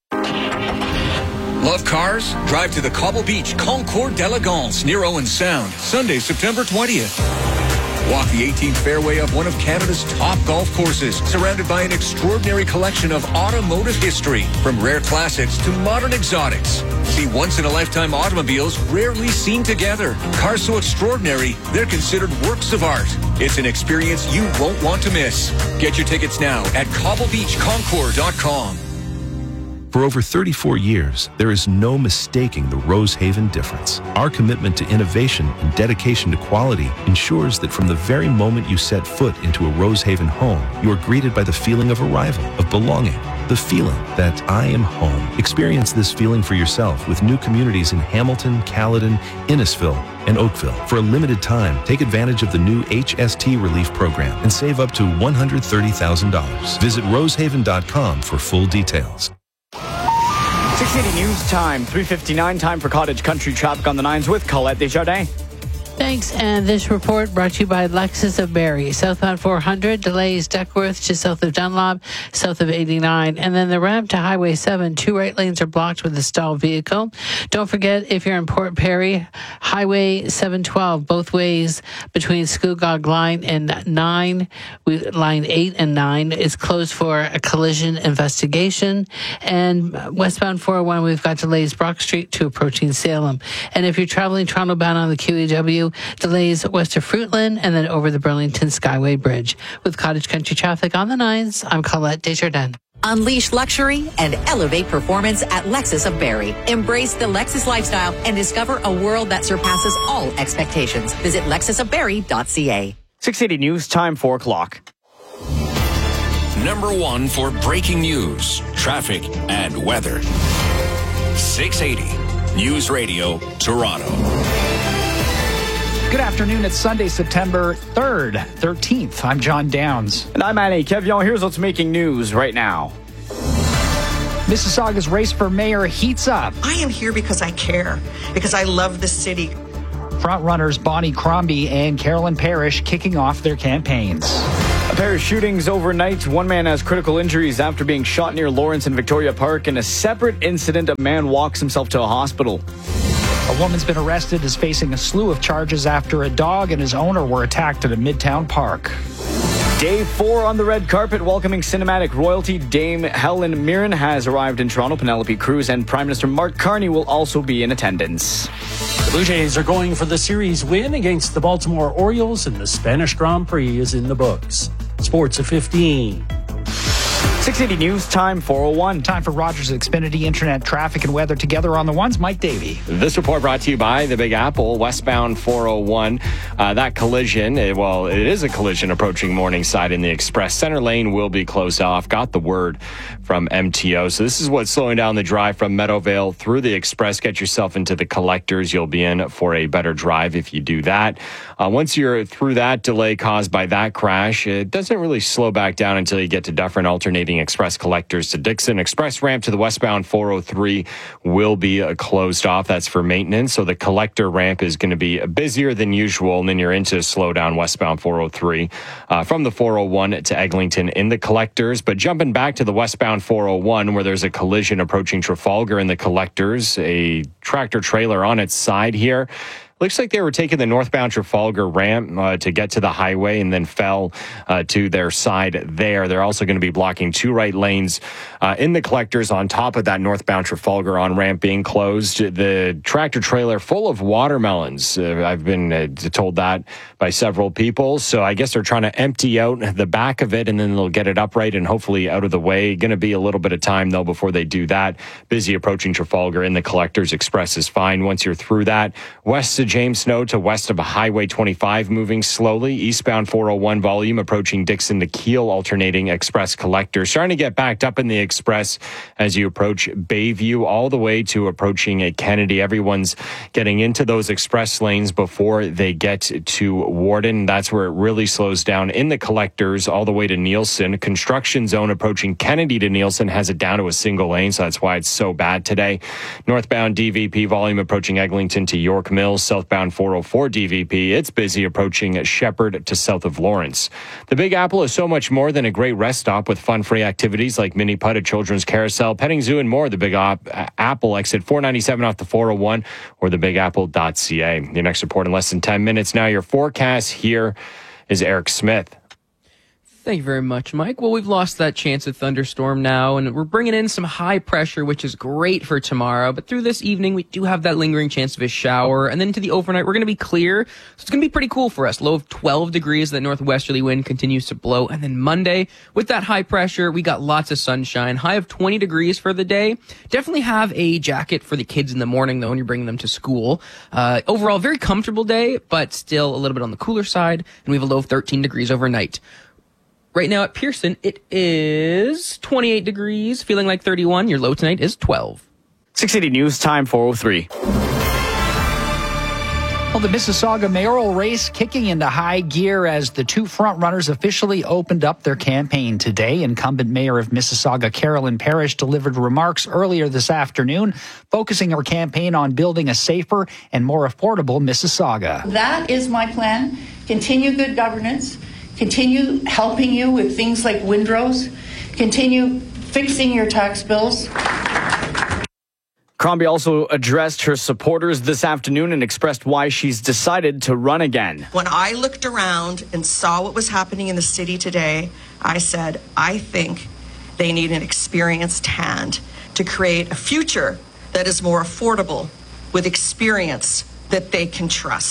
Love cars? Drive to the Cobble Beach Concours d'Elegance near Owen Sound, Sunday, September twentieth. Walk the eighteenth fairway of one of Canada's top golf courses, surrounded by an extraordinary collection of automotive history, from rare classics to modern exotics. See once-in-a-lifetime automobiles rarely seen together. Cars so extraordinary, they're considered works of art. It's an experience you won't want to miss. Get your tickets now at cobble beach concours dot com. For over thirty-four years, there is no mistaking the Rosehaven difference. Our commitment to innovation and dedication to quality ensures that from the very moment you set foot into a Rosehaven home, you are greeted by the feeling of arrival, of belonging, the feeling that I am home. Experience this feeling for yourself with new communities in Hamilton, Caledon, Innisfil, and Oakville. For a limited time, take advantage of the new H S T Relief Program and save up to one hundred thirty thousand dollars. Visit rosehaven dot com for full details. six eighty News Time, three fifty-nine, time for Cottage Country traffic on the nines with Colette Desjardins. Thanks. And this report brought to you by Lexus of Barrie. Southbound four hundred, delays Duckworth just south of Dunlop, south of eighty-nine. And then the ramp to Highway seven, two right lanes are blocked with a stalled vehicle. Don't forget, if you're in Port Perry, Highway seven twelve, both ways between Scugog Line and nine, line eight and nine, is closed for a collision investigation. And westbound four oh one, we've got delays Brock Street to approaching Salem. And if you're traveling Toronto bound on the Q E W, delays west of Fruitland and then over the Burlington Skyway Bridge. With Cottage Country traffic on the nines, I'm Colette Desjardins. Unleash luxury and elevate performance at Lexus of Barrie. Embrace the Lexus lifestyle and discover a world that surpasses all expectations. Visit lexus of barrie dot c a. six eighty News, time four o'clock. Number one for breaking news, traffic, and weather. six eighty News Radio, Toronto. Good afternoon. It's Sunday, September third, thirteenth. I'm John Downs. And I'm Annie Kevion. Here's what's making news right now. Mississauga's race for mayor heats up. I am here because I care, because I love the city. Frontrunners Bonnie Crombie and Carolyn Parrish kicking off their campaigns. A pair of shootings overnight. One man has critical injuries after being shot near Lawrence and Victoria Park. In a separate incident, a man walks himself to a hospital. A woman's been arrested, is facing a slew of charges after a dog and his owner were attacked at a Midtown park. Day four on the red carpet, welcoming cinematic royalty. Dame Helen Mirren has arrived in Toronto. Penelope Cruz and Prime Minister Mark Carney will also be in attendance. The Blue Jays are going for the series win against the Baltimore Orioles, and the Spanish Grand Prix is in the books. Sports at fifteen. six eighty News, time four oh one. Time for Rogers Xfinity Internet traffic and weather together on the ones. Mike Davey. This report brought to you by the Big Apple, westbound four oh one. Uh, that collision, it, well, it is a collision approaching Morningside in the Express. Center lane will be closed off. Got the word from M T O. So this is what's slowing down the drive from Meadowvale through the Express. Get yourself into the collectors. You'll be in for a better drive if you do that. Uh, once you're through that delay caused by that crash, it doesn't really slow back down until you get to Dufferin alternating Express collectors to Dixon. Express ramp to the westbound four oh three will be uh, closed off. That's for maintenance. So the collector ramp is going to be busier than usual. And then you're into slow down westbound four oh three uh, from the four oh one to Eglinton in the collectors. But jumping back to the westbound four oh one where there's a collision approaching Trafalgar in the collectors, a tractor trailer on its side here. Looks like they were taking the northbound Trafalgar ramp uh, to get to the highway and then fell uh, to their side there. They're also going to be blocking two right lanes uh, in the collectors on top of that northbound Trafalgar on-ramp being closed. The tractor trailer full of watermelons. Uh, I've been uh, told that by several people. So I guess they're trying to empty out the back of it and then they'll get it upright and hopefully out of the way. Going to be a little bit of time, though, before they do that. Busy approaching Trafalgar in the collectors. Express is fine once you're through that. West of James Snow to west of Highway twenty-five moving slowly. Eastbound four oh one volume approaching Dixon to Keele alternating Express collector. Starting to get backed up in the Express as you approach Bayview all the way to approaching a Kennedy. Everyone's getting into those Express lanes before they get to Warden. That's where it really slows down in the collectors all the way to Nielsen. Construction zone approaching Kennedy to Nielsen has it down to a single lane, so that's why it's so bad today. Northbound D V P volume approaching Eglinton to York Mills. Southbound four oh four D V P, it's busy approaching Shepherd to south of Lawrence. The Big Apple is so much more than a great rest stop with fun-free activities like mini putt, a children's carousel, petting zoo, and more. The Big Op- Apple exit four ninety-seven off the four oh one or the big apple dot c a. Your next report in less than ten minutes. Now your forecast here is Eric Smith. Thank you very much, Mike. Well, we've lost that chance of thunderstorm now, and we're bringing in some high pressure, which is great for tomorrow. But through this evening, we do have that lingering chance of a shower. And then to the overnight, we're going to be clear. So it's going to be pretty cool for us. Low of twelve degrees. That northwesterly wind continues to blow. And then Monday, with that high pressure, we got lots of sunshine. High of twenty degrees for the day. Definitely have a jacket for the kids in the morning, though, when you're bringing them to school. Uh, overall, very comfortable day, but still a little bit on the cooler side. And we have a low of thirteen degrees overnight. Right now at Pearson, it is twenty-eight degrees, feeling like thirty-one. Your low tonight is twelve. six eighty News, time four oh three. Well, the Mississauga mayoral race kicking into high gear as the two front runners officially opened up their campaign today. Incumbent mayor of Mississauga, Carolyn Parrish, delivered remarks earlier this afternoon, focusing her campaign on building a safer and more affordable Mississauga. That is my plan. Continue good governance. Continue helping you with things like windrows. Continue fixing your tax bills. Crombie also addressed her supporters this afternoon and expressed why she's decided to run again. When I looked around and saw what was happening in the city today, I said, I think they need an experienced hand to create a future that is more affordable with experience that they can trust.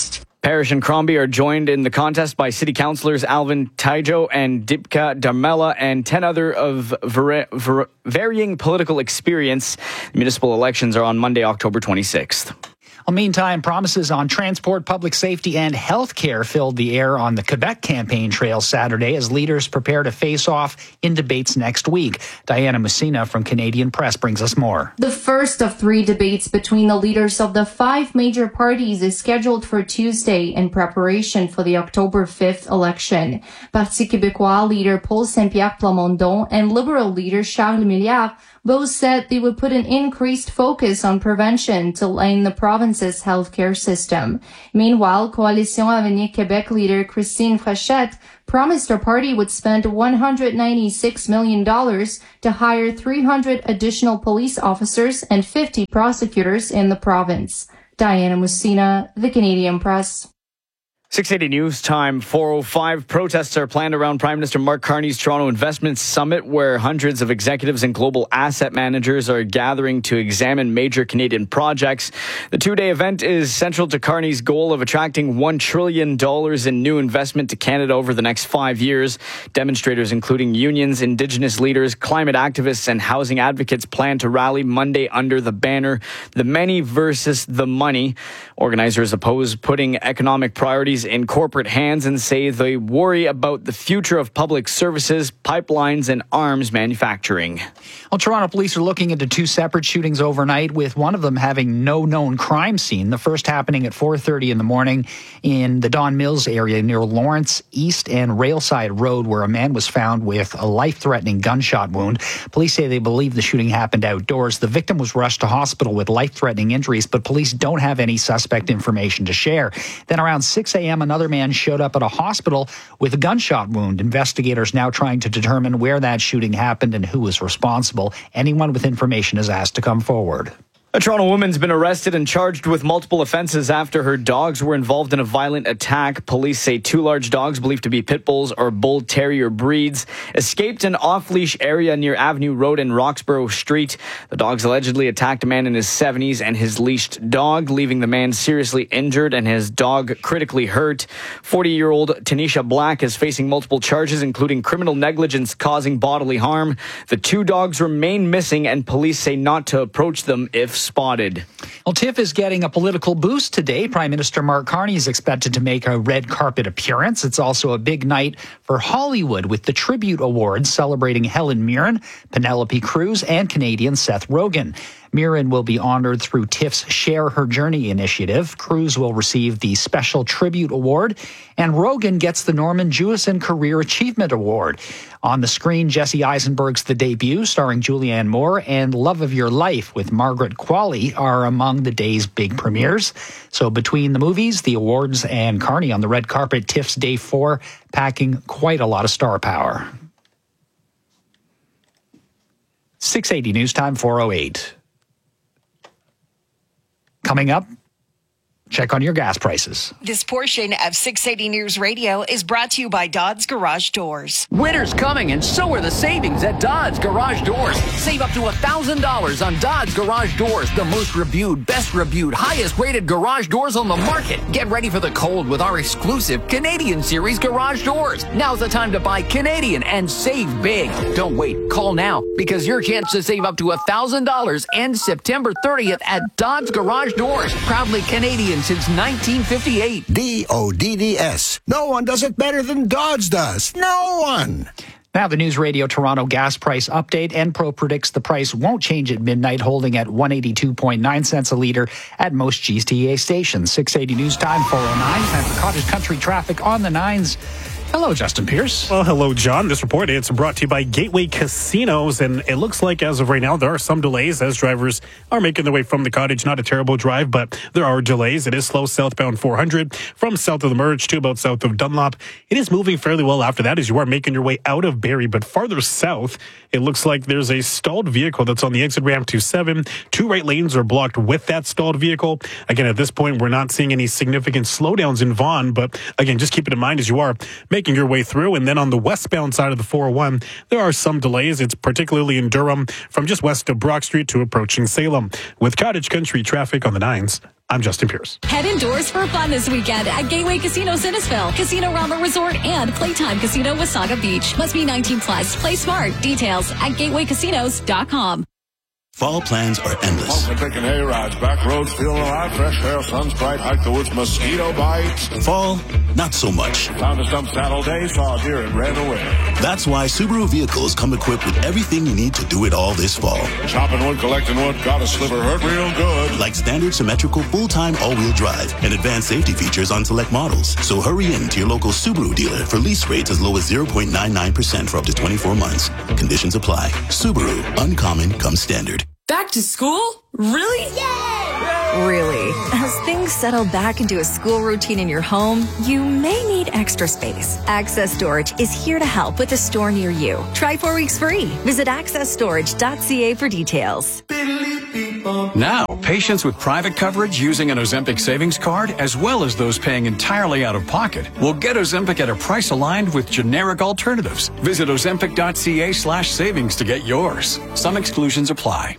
Parrish and Crombie are joined in the contest by city councillors Alvin Taijo and Dipka Darmela and ten other of var- var- varying political experience. The municipal elections are on Monday, October twenty-sixth. Well, meantime, promises on transport, public safety, and health care filled the air on the Quebec campaign trail Saturday as leaders prepare to face off in debates next week. Diana Messina from Canadian Press brings us more. The first of three debates between the leaders of the five major parties is scheduled for Tuesday in preparation for the October fifth election. Parti Québécois leader Paul Saint-Pierre Plamondon and Liberal leader Charles Milliard both said they would put an increased focus on prevention to line the province's healthcare system. Meanwhile, Coalition Avenir Québec leader Christine Frechette promised her party would spend one hundred ninety-six million dollars to hire three hundred additional police officers and fifty prosecutors in the province. Diana Messina, The Canadian Press. six eighty News Time, four oh five. Protests are planned around Prime Minister Mark Carney's Toronto Investment Summit, where hundreds of executives and global asset managers are gathering to examine major Canadian projects. The two-day event is central to Carney's goal of attracting one trillion dollars in new investment to Canada over the next five years. Demonstrators, including unions, Indigenous leaders, climate activists, and housing advocates, plan to rally Monday under the banner, "The Many versus the Money." Organizers oppose putting economic priorities in corporate hands and say they worry about the future of public services, pipelines, and arms manufacturing. Well, Toronto police are looking into two separate shootings overnight, with one of them having no known crime scene. The first happening at four thirty in the morning in the Don Mills area near Lawrence East and Railside Road, where a man was found with a life-threatening gunshot wound. Police say they believe the shooting happened outdoors. The victim was rushed to hospital with life-threatening injuries, but police don't have any suspect information to share. Then around six a.m., another man showed up at a hospital with a gunshot wound. Investigators now trying to determine where that shooting happened and who was responsible. Anyone with information is asked to come forward. A Toronto woman's been arrested and charged with multiple offenses after her dogs were involved in a violent attack. Police say two large dogs believed to be pit bulls or bull terrier breeds escaped an off-leash area near Avenue Road and Roxborough Street. The dogs allegedly attacked a man in his seventies and his leashed dog, leaving the man seriously injured and his dog critically hurt. forty-year-old Tanisha Black is facing multiple charges, including criminal negligence causing bodily harm. The two dogs remain missing, and police say not to approach them if spotted. Well, TIFF is getting a political boost today. Prime Minister Mark Carney is expected to make a red carpet appearance. It's also a big night for Hollywood, with the Tribute Awards celebrating Helen Mirren, Penelope Cruz, and Canadian Seth Rogen. Mirren will be honored through TIFF's Share Her Journey initiative. Cruz will receive the Special Tribute Award, and Rogen gets the Norman Jewison Career Achievement Award. On the screen, Jesse Eisenberg's The Debut, starring Julianne Moore, and Love of Your Life with Margaret Qualley are among the day's big premieres. So between the movies, the awards, and Carney on the red carpet, TIFF's Day four packing quite a lot of star power. six eighty News Time, four oh eight. Coming up, check on your gas prices. This portion of six eighty News Radio is brought to you by Dodds Garage Doors. Winter's coming, and so are the savings at Dodds Garage Doors. Save up to one thousand dollars on Dodds Garage Doors, the most reviewed, best reviewed, highest rated garage doors on the market. Get ready for the cold with our exclusive Canadian Series garage doors. Now's the time to buy Canadian and save big. Don't wait. Call now, because your chance to save up to one thousand dollars ends September thirtieth at Dodds Garage Doors. Proudly Canadian since nineteen fifty-eight. D O D D S. No one does it better than Dodds does. No one. Now the News Radio Toronto gas price update. Enpro predicts the price won't change at midnight, holding at one hundred eighty-two point nine cents a litre at most G T A stations. six eighty News Time, four oh nine. Time for Cottage Country traffic on the nines. Hello, Justin Pierce. Well, hello, John. This report is brought to you by Gateway Casinos, and it looks like as of right now there are some delays as drivers are making their way from the Cottage. Not a terrible drive, but there are delays. It is slow southbound four hundred from south of the Merge to about south of Dunlop. It is moving fairly well after that as you are making your way out of Barrie, but farther south, it looks like there's a stalled vehicle that's on the exit ramp to seven. Two right lanes are blocked with that stalled vehicle. Again, at this point, we're not seeing any significant slowdowns in Vaughan, but again, just keep it in mind as you are making making your way through. And then on the westbound side of the four oh one, there are some delays. It's particularly in Durham from just west of Brock Street to approaching Salem. With Cottage Country traffic on the nines, I'm Justin Pierce. Head indoors for fun this weekend at Gateway Casino Innisfil, Casino Rama Resort, and Playtime Casino Wasaga Beach. Must be nineteen plus. Play smart. Details at gateway casinos dot com. Fall plans are endless. I'm taking A-rides, back roads, feeling alive, fresh air, sun's bright, hike the woods, mosquito bites. Fall, not so much. Found a stump Saturday, saw a deer and ran away. That's why Subaru vehicles come equipped with everything you need to do it all this fall. Chopping wood, collecting wood, got a sliver, hurt real good. Like standard symmetrical full-time all-wheel drive and advanced safety features on select models. So hurry in to your local Subaru dealer for lease rates as low as zero point nine nine percent for up to twenty-four months. Conditions apply. Subaru, uncommon comes standard. Back to school? Really? Yay! Really. As things settle back into a school routine in your home, you may need extra space. Access Storage is here to help with a store near you. Try four weeks free. Visit access storage dot c a for details. Now, patients with private coverage using an Ozempic savings card, as well as those paying entirely out of pocket, will get Ozempic at a price aligned with generic alternatives. Visit ozempic dot c a slash savings to get yours. Some exclusions apply.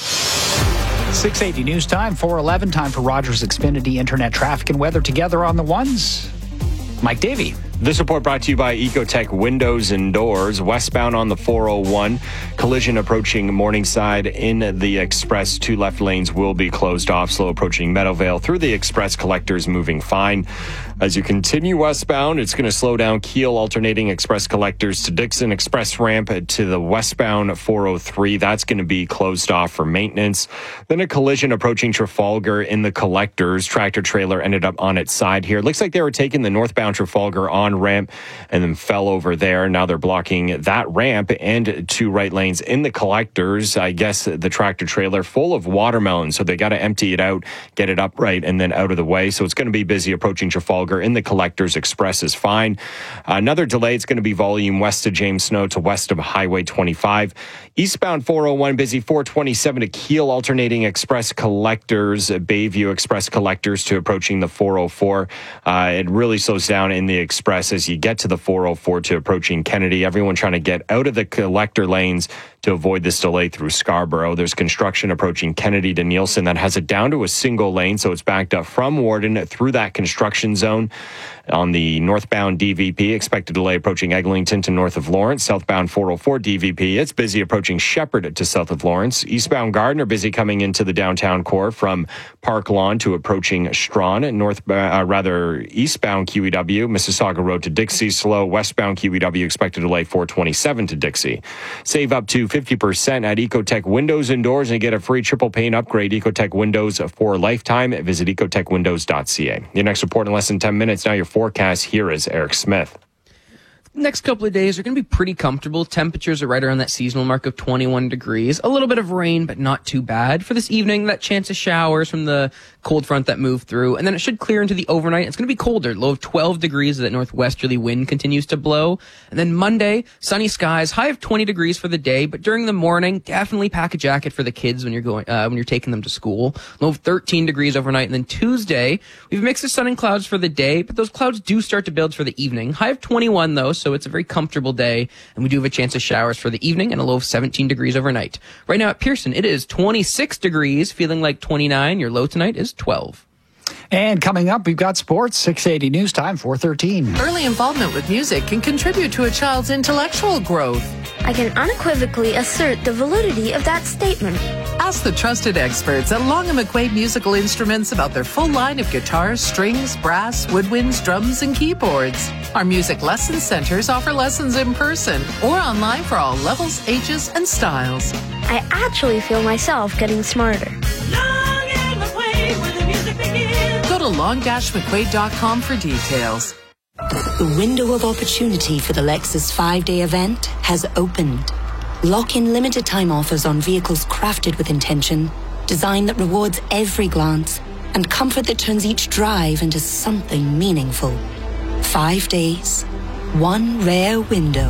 six eighty news time, four eleven, time for Rogers Xfinity Internet traffic and weather together on the ones. Mike Davey. This report brought to you by Ecotech Windows and Doors. Westbound on the four oh one, collision approaching Morningside in the express. Two left lanes will be closed off. Slow approaching Meadowvale through the express. Collectors moving fine. As you continue westbound, it's going to slow down Keel alternating express collectors to Dixon Express ramp to the westbound four oh three. That's going to be closed off for maintenance. Then a collision approaching Trafalgar in the collectors. Tractor trailer ended up on its side here. It looks like they were taking the northbound Trafalgar on ramp and then fell over there. Now they're blocking that ramp and two right lanes in the collectors. I guess the tractor trailer full of watermelon, so they got to empty it out, get it upright, and then out of the way. So it's going to be busy approaching Trafalgar in the collectors. Express is fine. Another delay, it's going to be volume west of James Snow to west of Highway twenty-five. Eastbound four oh one busy, four twenty-seven to Keel alternating express collectors, Bayview Express collectors to approaching the four oh four. Uh, it really slows down in the express as you get to the four oh four to approaching Kennedy. Everyone trying to get out of the collector lanes to avoid this delay through Scarborough. There's construction approaching Kennedy to Nielsen that has it down to a single lane, so it's backed up from Warden through that construction zone. On the northbound D V P, expected delay approaching Eglinton to north of Lawrence. Southbound four oh four D V P, it's busy approaching Shepherd to south of Lawrence. Eastbound Gardner busy coming into the downtown core from Park Lawn to approaching Strawn. North, uh, rather eastbound Q E W, Mississauga Road to Dixie slow. Westbound Q E W expected delay four twenty-seven to Dixie. Save up to fifty percent at Ecotech Windows and Doors and get a free triple pane upgrade. Ecotech Windows for a lifetime. Visit ecotech windows dot c a. Your next report in less than ten minutes. Now your forecast. Here is Eric Smith. Next couple of days are going to be pretty comfortable. Temperatures are right around that seasonal mark of twenty-one degrees. A little bit of rain, but not too bad. For this evening, that chance of showers from the cold front that moved through. And then it should clear into the overnight. It's going to be colder. Low of twelve degrees as that northwesterly wind continues to blow. And then Monday, sunny skies, high of twenty degrees for the day. But during the morning, definitely pack a jacket for the kids when you're going, uh, when you're taking them to school. Low of thirteen degrees overnight. And then Tuesday, we've mixed of sun and clouds for the day, but those clouds do start to build for the evening. High of twenty-one though, so it's a very comfortable day, and we do have a chance of showers for the evening and a low of seventeen degrees overnight. Right now at Pearson, it is twenty-six degrees, feeling like twenty-nine. Your low tonight is twelve. And coming up, we've got sports, six eighty news time, four thirteen. Early involvement with music can contribute to a child's intellectual growth. I can unequivocally assert the validity of that statement. Ask the trusted experts at Long and McQuaid Musical Instruments about their full line of guitars, strings, brass, woodwinds, drums, and keyboards. Our music lesson centers offer lessons in person or online for all levels, ages, and styles. I actually feel myself getting smarter. Long and McQuaid, where the music begins. Go to long dash mcquaid dot com for details. The window of opportunity for the Lexus five-day event has opened. Lock in limited time offers on vehicles crafted with intention, design that rewards every glance, and comfort that turns each drive into something meaningful. Five days, one rare window.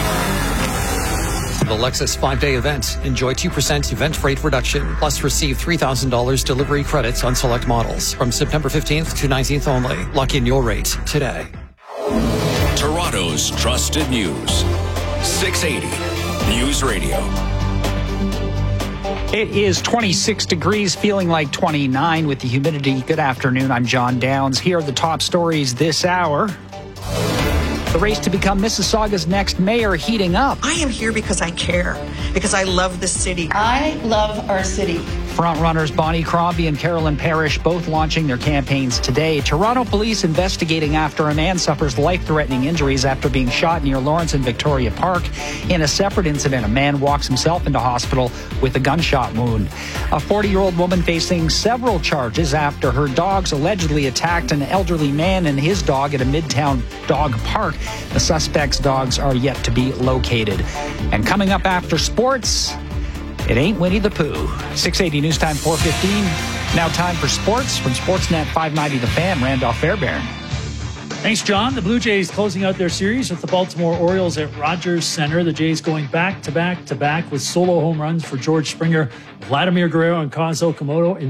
The Lexus five-day event. Enjoy two percent event rate reduction, plus receive three thousand dollars delivery credits on select models from September fifteenth to nineteenth only. Lock in your rate today. Toronto. Toronto's trusted news. six eighty News Radio. It is twenty-six degrees, feeling like twenty-nine with the humidity. Good afternoon. I'm John Downs. Here are the top stories this hour. The race to become Mississauga's next mayor heating up. I am here because I care, because I love the city. I love our city. Frontrunners Bonnie Crombie and Carolyn Parrish both launching their campaigns today. Toronto police investigating after a man suffers life-threatening injuries after being shot near Lawrence and Victoria Park. In a separate incident, a man walks himself into hospital with a gunshot wound. A forty-year-old woman facing several charges after her dogs allegedly attacked an elderly man and his dog at a Midtown dog park. The suspect's dogs are yet to be located. And coming up after sports, it ain't Winnie the Pooh. six eighty News Time, four fifteen. Now time for sports from Sportsnet five ninety The Fan, Randolph Fairbairn. Thanks, John. The Blue Jays closing out their series with the Baltimore Orioles at Rogers Center. The Jays going back to back to back with solo home runs for George Springer, Vladimir Guerrero, and Kaz Okamoto in